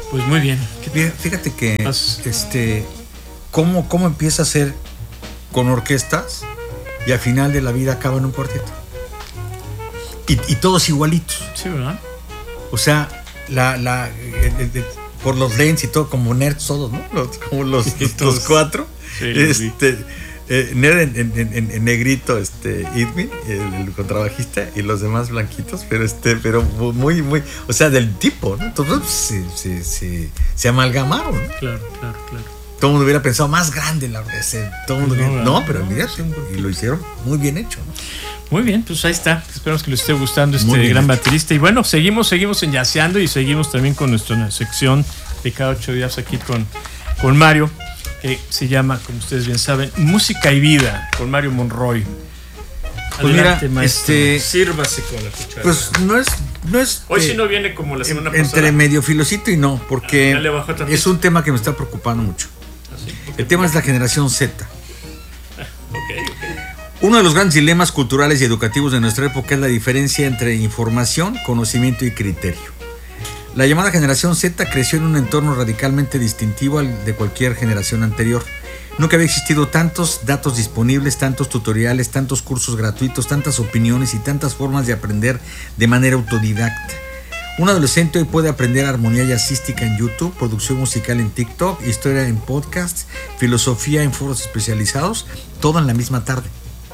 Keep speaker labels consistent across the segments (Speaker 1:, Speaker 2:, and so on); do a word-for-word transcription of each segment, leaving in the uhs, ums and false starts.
Speaker 1: Pues muy bien.
Speaker 2: Fíjate que este, cómo, cómo empieza a ser con orquestas y al final de la vida acaba en un cuarteto. Y, y todos igualitos.
Speaker 1: Sí, ¿verdad?
Speaker 2: O sea, la, la, el, el, el, por los lentes y todo, como nerds todos, ¿no? Los, como los, sí, los, los cuatro. Sí, este, sí. eh, nerd en, en, en, en negrito, este, Edwin, el, el contrabajista, y los demás blanquitos, pero este, pero muy, muy, o sea, del tipo, ¿no? Entonces se, se, se, se amalgamaron, ¿no?
Speaker 1: Claro, claro, claro.
Speaker 2: Todo el mundo hubiera pensado más grande la ese, todo mundo no, hubiera, no, no, pero mira, y lo hicieron muy bien hecho, ¿no?
Speaker 1: Muy bien, pues ahí está. Esperamos que les esté gustando este gran baterista. Y bueno, seguimos, seguimos en Yaceando y seguimos también con nuestra sección de cada ocho días aquí con, con Mario, que se llama, como ustedes bien saben, Música y Vida, con Mario Monroy.
Speaker 2: Pues adelante, mira, maestro. Este,
Speaker 1: sírvase con la cuchara.
Speaker 2: Pues no es, no es.
Speaker 1: Hoy sí eh, no viene como la semana pasada.
Speaker 2: Entre medio filosito y no, porque ah, es un tema que me está preocupando mucho. ¿Ah, sí? El tema es la generación Z.
Speaker 1: Ah, okay, okay.
Speaker 2: Uno de los grandes dilemas culturales y educativos de nuestra época es la diferencia entre información, conocimiento y criterio. La llamada generación Z creció en un entorno radicalmente distintivo al de cualquier generación anterior. Nunca había existido tantos datos disponibles, tantos tutoriales, tantos cursos gratuitos, tantas opiniones y tantas formas de aprender de manera autodidacta. Un adolescente hoy puede aprender armonía jazzística en YouTube, producción musical en TikTok, historia en podcasts, filosofía en foros especializados, todo en la misma tarde.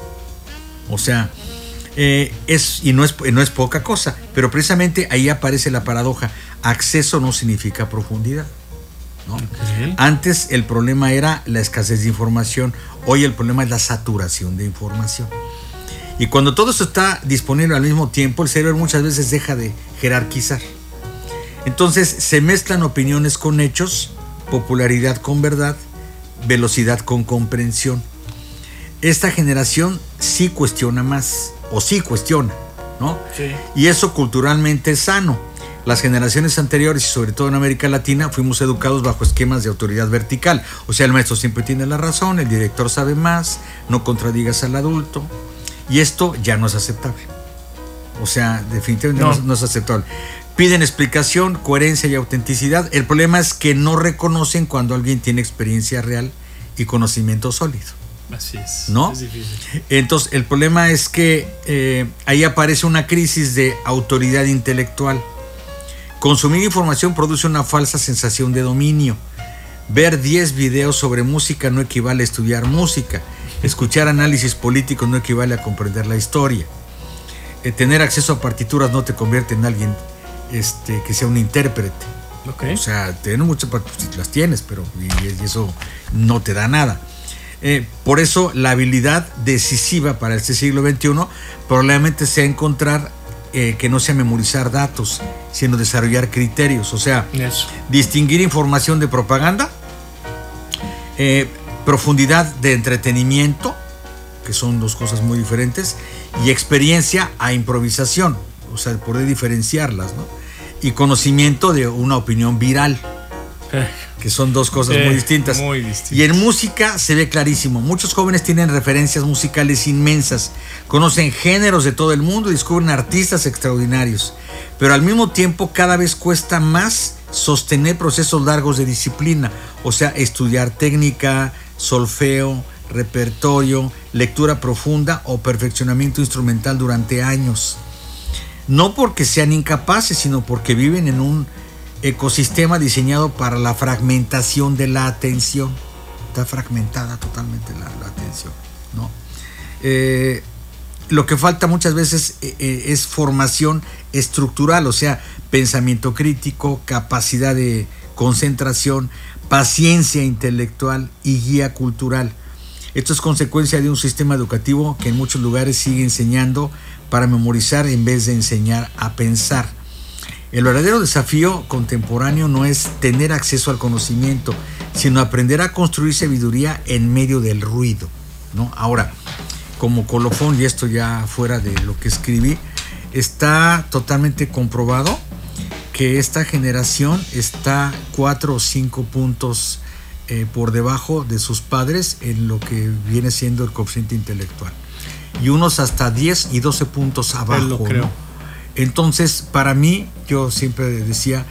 Speaker 2: O sea, eh, es y no es, no es poca cosa, pero precisamente ahí aparece la paradoja. Acceso no significa profundidad, ¿no? Okay. Antes el problema era la escasez de información, hoy el problema es la saturación de información. Y cuando todo esto está disponible al mismo tiempo, el cerebro muchas veces deja de jerarquizar. Entonces se mezclan opiniones con hechos, popularidad con verdad, velocidad con comprensión. Esta generación sí cuestiona más, o sí cuestiona, ¿no?
Speaker 1: Sí.
Speaker 2: Y eso culturalmente es sano. Las generaciones anteriores, y sobre todo en América Latina, fuimos educados bajo esquemas de autoridad vertical. O sea, el maestro siempre tiene la razón, el director sabe más, no contradigas al adulto. Y esto ya no es aceptable. O sea, definitivamente no, no, no es aceptable. Piden explicación, coherencia y autenticidad. El problema es que no reconocen cuando alguien tiene experiencia real y conocimiento sólido.
Speaker 1: Así es,
Speaker 2: ¿no?
Speaker 1: Es difícil.
Speaker 2: Entonces, el problema es que eh, ahí aparece una crisis de autoridad intelectual. Consumir información produce una falsa sensación de dominio. Ver diez videos sobre música no equivale a estudiar música. Escuchar análisis políticos no equivale a comprender la historia. Eh, tener acceso a partituras no te convierte en alguien este, que sea un intérprete.
Speaker 1: Okay.
Speaker 2: O sea, tener muchas partituras las tienes, pero y, y eso no te da nada. Eh, por eso la habilidad decisiva para este siglo veintiuno probablemente sea encontrar eh, que no sea memorizar datos, sino desarrollar criterios, o sea,
Speaker 1: eso.
Speaker 2: Distinguir información de propaganda, eh, profundidad de entretenimiento, que son dos cosas muy diferentes, y experiencia a improvisación, o sea, poder diferenciarlas, ¿no? Y conocimiento de una opinión viral.
Speaker 1: Eh.
Speaker 2: Que son dos cosas
Speaker 1: eh,
Speaker 2: muy distintas.
Speaker 1: muy distintas.
Speaker 2: Y en música se ve clarísimo. Muchos jóvenes tienen referencias musicales inmensas, conocen géneros de todo el mundo y descubren artistas extraordinarios. Pero al mismo tiempo cada vez cuesta más sostener procesos largos de disciplina. O sea, estudiar técnica, solfeo, repertorio, lectura profunda o perfeccionamiento instrumental durante años. No porque sean incapaces, sino porque viven en un ecosistema diseñado para la fragmentación de la atención. Está fragmentada totalmente la, la atención, ¿no? Eh, lo que falta muchas veces eh, es formación estructural, o sea, pensamiento crítico, capacidad de concentración, paciencia intelectual y guía cultural. Esto es consecuencia de un sistema educativo que en muchos lugares sigue enseñando para memorizar en vez de enseñar a pensar. El verdadero desafío contemporáneo no es tener acceso al conocimiento, sino aprender a construir sabiduría en medio del ruido, ¿no? Ahora, como colofón, y esto ya fuera de lo que escribí, está totalmente comprobado que esta generación está cuatro o cinco puntos eh, por debajo de sus padres en lo que viene siendo el coeficiente intelectual. Y unos hasta diez y doce puntos abajo,
Speaker 1: lo creo.
Speaker 2: ¿no? Entonces, para mí, yo siempre decía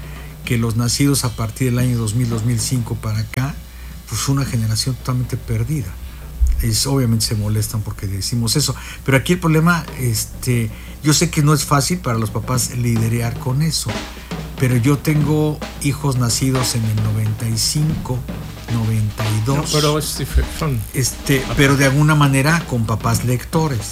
Speaker 2: que los nacidos a partir del año dos mil, dos mil cinco para acá, pues una generación totalmente perdida. Es, obviamente se molestan porque decimos eso, pero aquí el problema, este, yo sé que no es fácil para los papás lidiar con eso, pero yo tengo hijos nacidos en el noventa y cinco, noventa y dos,
Speaker 1: no, pero, es
Speaker 2: este, pero de alguna manera con papás lectores.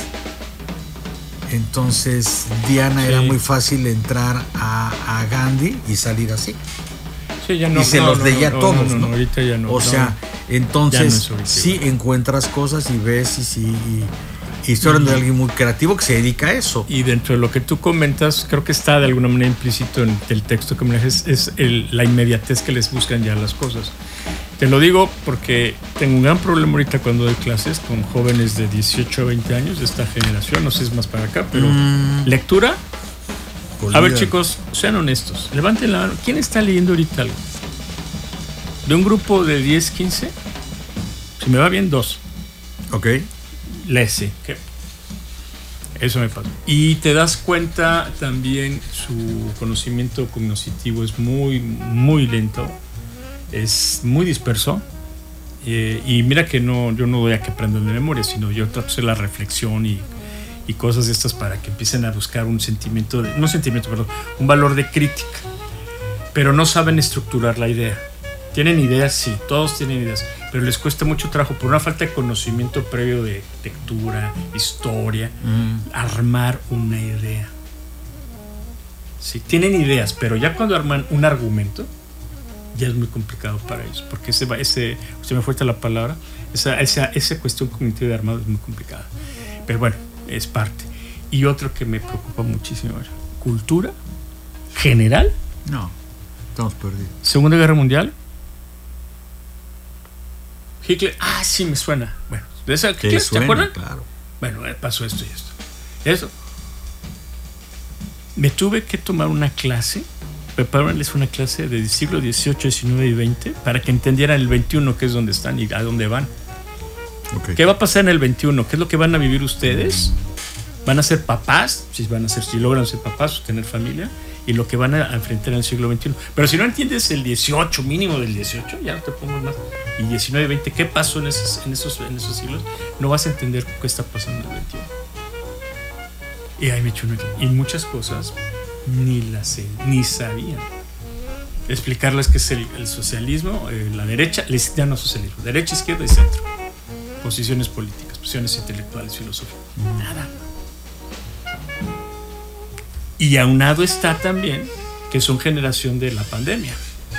Speaker 2: Entonces Diana sí. era muy fácil entrar a, a Gandhi y salir así.
Speaker 1: Sí, ya no,
Speaker 2: y se
Speaker 1: no,
Speaker 2: los
Speaker 1: no,
Speaker 2: leía
Speaker 1: no,
Speaker 2: todos,
Speaker 1: no, no,
Speaker 2: ¿no?
Speaker 1: no, ahorita ya no.
Speaker 2: O sea,
Speaker 1: no,
Speaker 2: entonces
Speaker 1: no
Speaker 2: sí encuentras cosas y ves y sí. Y, y estoy hablando de alguien muy creativo que se dedica a eso.
Speaker 1: Y dentro de lo que tú comentas, creo que está de alguna manera implícito en el texto que me dejes, es el, la inmediatez que les buscan ya las cosas. Te lo digo porque tengo un gran problema ahorita cuando doy clases con jóvenes de dieciocho a veinte años de esta generación, no sé si es más para acá, pero mm. lectura. A ver, chicos, sean honestos, levanten la mano. ¿Quién está leyendo ahorita algo? De un grupo de diez, quince, si me va bien, dos.
Speaker 2: Ok.
Speaker 1: Léese. ¿Qué? Eso me pasa. Y te das cuenta también su conocimiento cognoscitivo es muy, muy lento. Es muy disperso. Eh, y mira que no, yo no doy a que aprendan de memoria, sino yo trato de hacer la reflexión y, y cosas de estas para que empiecen a buscar un sentimiento, de, no sentimiento, perdón, un valor de crítica. Pero no saben estructurar la idea. Tienen ideas, sí, todos tienen ideas, pero les cuesta mucho trabajo por una falta de conocimiento previo de lectura, historia, mm. armar una idea. Sí, tienen ideas, pero ya cuando arman un argumento, ya es muy complicado para ellos, porque ese, ese se me falta la palabra, esa, esa, esa cuestión cognitiva de armado es muy complicada. Pero bueno, es parte. Y otro que me preocupa muchísimo, cultura general.
Speaker 2: No, estamos perdidos.
Speaker 1: Segunda Guerra Mundial. Hitler, ah, sí, me suena. Bueno, ¿de esa Hitler,
Speaker 2: suena,
Speaker 1: ¿te acuerdas?
Speaker 2: Claro.
Speaker 1: Bueno, pasó esto y esto. Eso. Me tuve que tomar una clase, prepararles una clase del siglo dieciocho, diecinueve y veinte para que entendieran el veintiuno, que es donde están y a dónde van. Okay. ¿Qué va a pasar en el veintiuno? ¿Qué es lo que van a vivir ustedes? ¿Van a ser papás? Si van a ser, si logran ser papás o tener familia. Y lo que van a enfrentar en el siglo veintiuno. Pero si no entiendes el dieciocho, mínimo del dieciocho, ya no te pongo más. Y diecinueve, veinte, ¿qué pasó en esos, en esos, en esos siglos? No vas a entender qué está pasando en el veintiuno. Y ahí me echo una. Y muchas cosas ni las ni sabían. Explicarles qué es el, el socialismo, eh, la derecha, ya no socialismo, derecha, izquierda y centro. Posiciones políticas, posiciones intelectuales, filosóficas. Nada. Y aunado está también que son generación de la pandemia.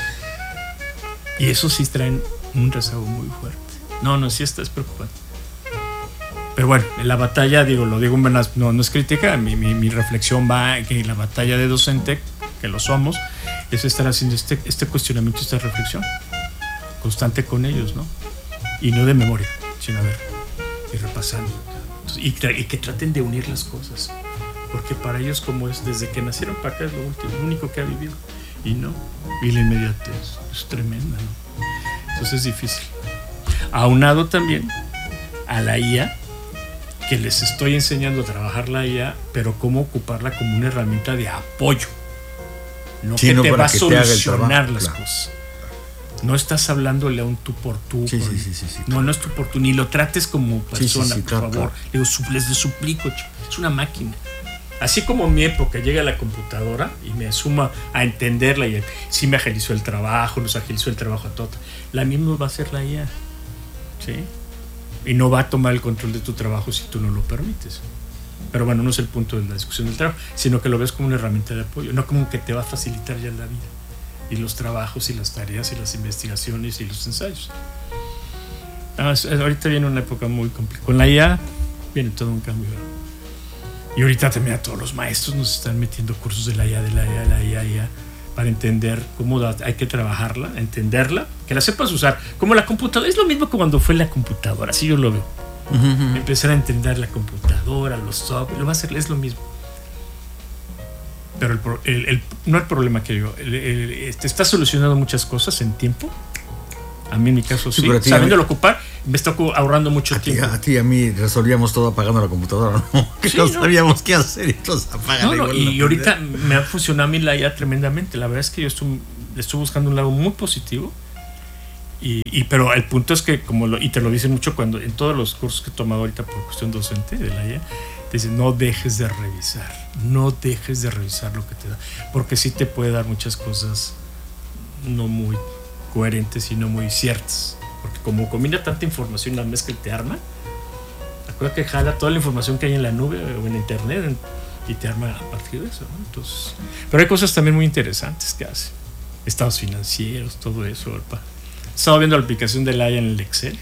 Speaker 1: Y eso sí traen un rezago muy fuerte. No, no, sí está, es preocupante. Pero bueno, en la batalla, digo, lo digo, no, no es crítica, mi, mi, mi reflexión va que la batalla de docente, que lo somos, es estar haciendo este, este cuestionamiento, esta reflexión constante con ellos, ¿no? Y no de memoria, sino a ver, y repasando. Entonces, y, tra- y que traten de unir las cosas. Porque para ellos, como es, desde que nacieron para acá es lo último, lo único que ha vivido. Y no, y la inmediatez es tremenda, ¿no? Entonces es difícil. Aunado también a la I A, que les estoy enseñando a trabajar la I A, pero cómo ocuparla como una herramienta de apoyo. No sí, que no te va a solucionar las claro. cosas. No estás hablándole a un tú por tú.
Speaker 2: Sí,
Speaker 1: por,
Speaker 2: sí, sí, sí, sí,
Speaker 1: no,
Speaker 2: claro.
Speaker 1: no es tú por tú, ni lo trates como persona,
Speaker 2: sí, sí, sí,
Speaker 1: por
Speaker 2: claro,
Speaker 1: favor.
Speaker 2: Claro.
Speaker 1: Digo, les suplico, es una máquina. Así como en mi época llega la computadora y me suma a entenderla y sí me agilizó el trabajo, nos agilizó el trabajo a todos. La misma va a ser la I A, ¿sí? Y no va a tomar el control de tu trabajo si tú no lo permites. Pero bueno, no es el punto de la discusión del trabajo, sino que lo ves como una herramienta de apoyo, no como que te va a facilitar ya la vida y los trabajos y las tareas y las investigaciones y los ensayos. Ah, ahorita viene una época muy complicada. Con la I A viene todo un cambio. Y ahorita también a todos los maestros nos están metiendo cursos de la I A, de la I A, de la I A, I A para entender cómo da, hay que trabajarla, entenderla, que la sepas usar. Como la computadora, es lo mismo que cuando fue la computadora, así yo lo veo. Uh-huh. Empezar a entender la computadora, los software, lo va a hacer, es lo mismo. Pero el, el, el, no el problema que yo, el, el, el, te está solucionando muchas cosas en tiempo. A mí en mi caso sí, sí sabiéndolo ocupar, me está ahorrando mucho
Speaker 2: a
Speaker 1: tiempo.
Speaker 2: Ti, a ti y a mí resolvíamos todo apagando la computadora, ¿no? Que sí, no sabíamos no. qué hacer y entonces apagan.
Speaker 1: No, no, y ahorita me ha funcionado a mí la I A tremendamente. La verdad es que yo estoy estoy buscando un lado muy positivo. Y, y pero el punto es que, como lo, y te lo dicen mucho cuando en todos los cursos que he tomado ahorita por cuestión docente de la I A, te dicen no dejes de revisar, no dejes de revisar lo que te da, porque sí te puede dar muchas cosas no muy coherentes y no muy ciertas, porque como combina tanta información, la mezcla te arma. Acuérdate que jala toda la información que hay en la nube o en internet en, y te arma a partir de eso, ¿no? Entonces, pero hay cosas también muy interesantes que hace, estados financieros, todo eso. Opa. Estaba viendo la aplicación del A I A en el Excel.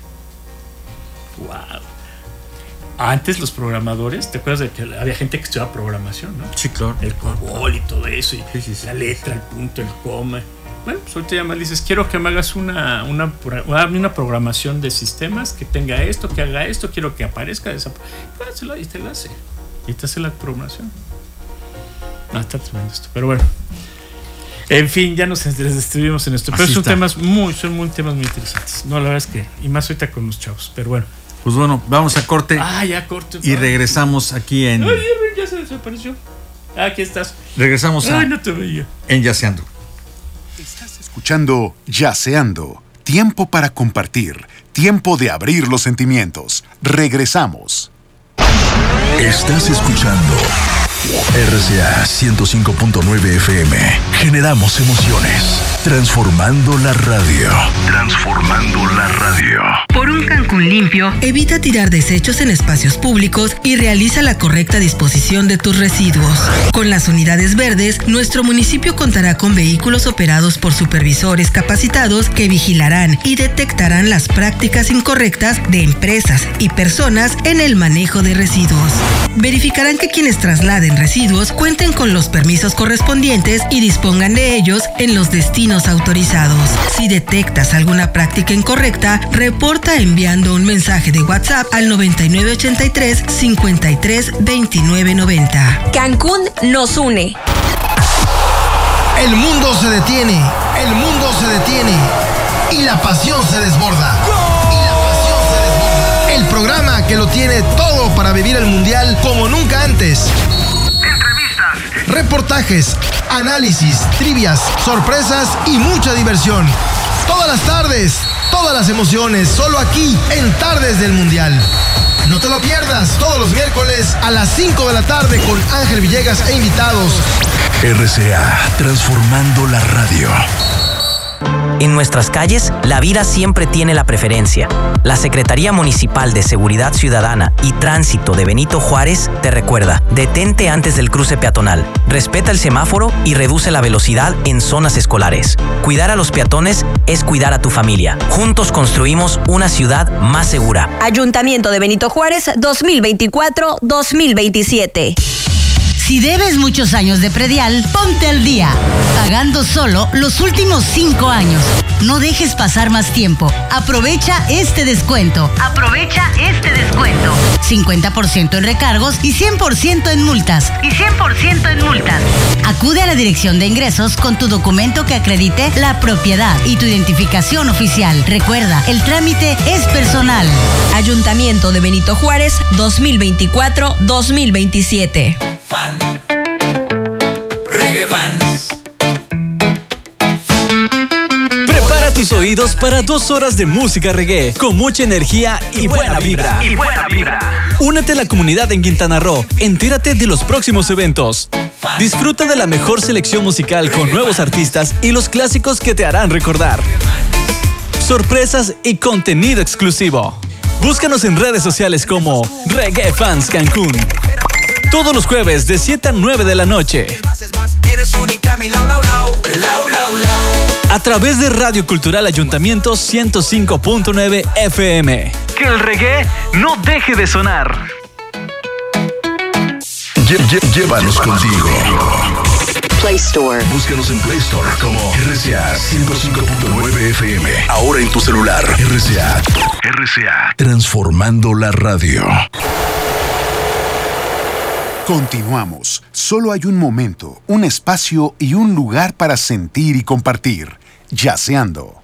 Speaker 1: Wow. Antes los programadores, ¿te acuerdas de que había gente que estudiaba programación, no?
Speaker 2: Sí, claro.
Speaker 1: El COBOL y todo eso, y
Speaker 2: sí, sí, sí,
Speaker 1: la letra, el punto, el coma. Bueno, pues ahorita ya me dices, quiero que me hagas una, una, una programación de sistemas que tenga esto, que haga esto, quiero que aparezca esa. Y te la hace. Y te hace la programación. No, está tremendo esto. Pero bueno. En fin, ya nos destruimos en esto. Pero
Speaker 2: Así
Speaker 1: son
Speaker 2: está.
Speaker 1: temas muy, son muy temas muy interesantes. No, la verdad es que, y más ahorita con los chavos. Pero bueno.
Speaker 2: Pues bueno, vamos a corte.
Speaker 1: Ah, ya corte.
Speaker 2: Y regresamos aquí en.
Speaker 1: Ay, ya se desapareció. Ah, aquí estás.
Speaker 2: Regresamos a.
Speaker 1: Ay, no te veía.
Speaker 2: En Yaceando.
Speaker 3: Estás escuchando Yaceando. Tiempo para compartir. Tiempo de abrir los sentimientos. Regresamos.
Speaker 4: Estás escuchando R C A ciento cinco punto nueve F M. Generamos emociones. Transformando la radio. Transformando la radio.
Speaker 5: Por un Cancún limpio, evita tirar desechos en espacios públicos y realiza la correcta disposición de tus residuos. Con las unidades verdes, nuestro municipio contará con vehículos operados por supervisores capacitados que vigilarán y detectarán las prácticas incorrectas de empresas y personas en el manejo de residuos. Verificarán que quienes trasladen residuos cuenten con los permisos correspondientes y dispongan de ellos en los destinos autorizados. Si detectas alguna práctica incorrecta, reporta enviando un mensaje de WhatsApp al noventa y nueve ochenta y tres cincuenta y tres veintinueve noventa.
Speaker 6: Cancún nos une.
Speaker 7: El mundo se detiene, el mundo se detiene y la pasión se desborda. Y la pasión se desborda. El programa que lo tiene todo para vivir el mundial como nunca antes. Entrevistas, reportajes, análisis, trivias, sorpresas y mucha diversión. Todas las tardes, todas las emociones, solo aquí en Tardes del Mundial. No te lo pierdas todos los miércoles a las cinco de la tarde con Ángel Villegas e invitados.
Speaker 4: R C A, transformando la radio.
Speaker 8: En nuestras calles, la vida siempre tiene la preferencia. La Secretaría Municipal de Seguridad Ciudadana y Tránsito de Benito Juárez te recuerda: detente antes del cruce peatonal, respeta el semáforo y reduce la velocidad en zonas escolares. Cuidar a los peatones es cuidar a tu familia. Juntos construimos una ciudad más segura.
Speaker 6: Ayuntamiento de Benito Juárez dos mil veinticuatro dos mil veintisiete.
Speaker 5: Si debes muchos años de predial, ponte al día, pagando solo los últimos cinco años. No dejes pasar más tiempo. Aprovecha este descuento. Aprovecha este descuento. cincuenta por ciento en recargos y cien por ciento en multas. Y cien por ciento en multas. Acude a la Dirección de Ingresos con tu documento que acredite la propiedad y tu identificación oficial. Recuerda, el trámite es personal.
Speaker 6: Ayuntamiento de Benito Juárez dos mil veinticuatro dos mil veintisiete.
Speaker 9: Fan. Reggae fans.
Speaker 10: Prepara tus oídos para dos horas de música reggae con mucha energía y, y buena, buena vibra.
Speaker 9: Y buena vibra.
Speaker 10: Únete a la comunidad en Quintana Roo. Entérate de los próximos eventos. Fan. Disfruta de la mejor selección musical con nuevos artistas y los clásicos que te harán recordar. Sorpresas y contenido exclusivo. Búscanos en redes sociales como Reggae Fans Cancún. Todos los jueves de siete a nueve de la noche. A través de Radio Cultural Ayuntamiento ciento cinco punto nueve F M. Que el reggae no deje de sonar.
Speaker 4: Lle- lle- llévanos contigo.
Speaker 11: Play Store.
Speaker 4: Búscanos en Play Store como R C A ciento cinco punto nueve F M. Ahora en tu celular. R C A. R C A. Transformando la radio.
Speaker 3: Continuamos. Solo hay un momento, un espacio y un lugar para sentir y compartir. Yaceando.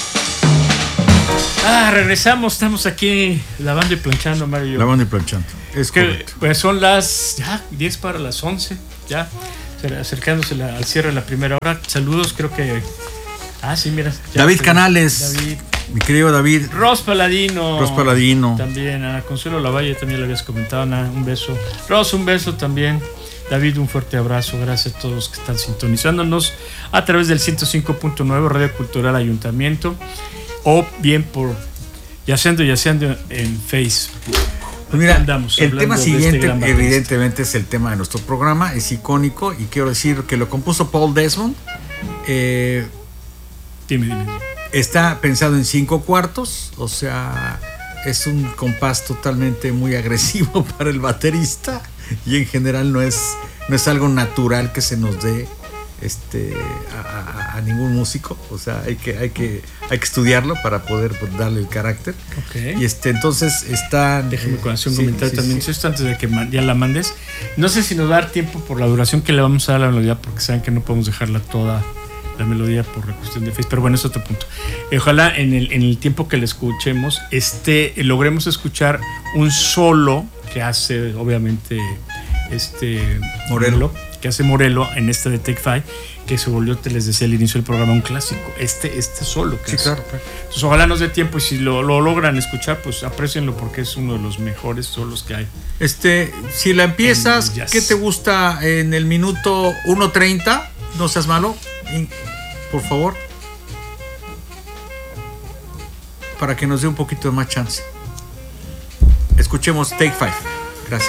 Speaker 1: Ah, regresamos. Estamos aquí lavando y planchando, Mario.
Speaker 2: Lavando y planchando. Es
Speaker 1: que,
Speaker 2: correcto.
Speaker 1: pues son las ya diez para las once, ya acercándose la, al cierre de la primera hora. Saludos, creo que... Ah, sí, mira.
Speaker 2: David
Speaker 1: se,
Speaker 2: Canales.
Speaker 1: David.
Speaker 2: Mi querido David.
Speaker 1: Ros Paladino.
Speaker 2: Ros Paladino.
Speaker 1: También, Ana Consuelo Lavalle, también lo habías comentado, Ana, un beso. Ros, un beso también. David, un fuerte abrazo. Gracias a todos los que están sintonizándonos a través del ciento cinco punto nueve Radio Cultural Ayuntamiento o bien por Yaceando Yaceando en Facebook.
Speaker 2: Pues mira,
Speaker 1: Andamos
Speaker 2: el tema
Speaker 1: de
Speaker 2: siguiente
Speaker 1: este
Speaker 2: evidentemente es el tema de nuestro programa, es icónico y quiero decir que lo compuso Paul Desmond. Eh,
Speaker 1: dime, dime, dime.
Speaker 2: Está pensado en cinco cuartos, o sea, es un compás totalmente muy agresivo para el baterista y en general no es, no es algo natural que se nos dé este, a, a, a ningún músico, o sea, hay que, hay que, hay que estudiarlo para poder pues, darle el carácter.
Speaker 1: Okay.
Speaker 2: Y este, entonces está...
Speaker 1: Déjame
Speaker 2: eh,
Speaker 1: hacer un
Speaker 2: sí,
Speaker 1: comentario
Speaker 2: sí,
Speaker 1: también,
Speaker 2: sí.
Speaker 1: esto antes de que ya la mandes. No sé si nos va a dar tiempo por la duración que le vamos a dar a la melodía, porque saben que no podemos dejarla toda la melodía por la cuestión de face, pero bueno, es otro punto. Eh, ojalá en el, en el tiempo que la escuchemos este, logremos escuchar un solo que hace obviamente este
Speaker 2: Morello,
Speaker 1: que hace Morello en este de Take Five, que se volvió, te les decía al inicio del programa, un clásico. Este, este solo que
Speaker 2: sí,
Speaker 1: hace.
Speaker 2: claro.
Speaker 1: Entonces ojalá nos dé tiempo y si lo, lo logran escuchar, pues aprecienlo porque es uno de los mejores solos que hay.
Speaker 2: Este, si la empiezas, ¿qué te gusta en el minuto uno treinta? No seas malo, por favor, para que nos dé un poquito de más chance. Escuchemos Take Five.